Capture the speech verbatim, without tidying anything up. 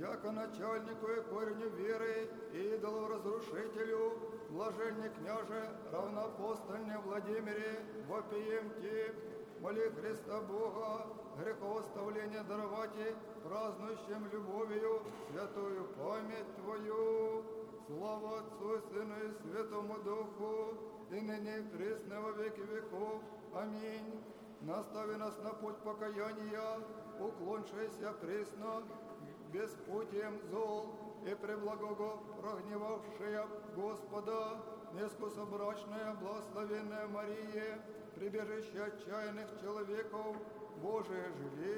яко начальнику и кореню веры, и идолу разрушителю, блаженне княже, равноапостольне Владимире, вопием ти, моли Христа Бога, грехооставление даровати, празднующим любовью святую память Твою. Слава Отцу и Сыну и Святому Духу, и ныне и присно во веки веков. Аминь. Настави нас на путь покаяния, уклоншися присно, беспутием зол, и преблагого прогневавшая Господа, нескусобрачная, благословенная Мария, прибежище отчаянных человеков, Божие живее.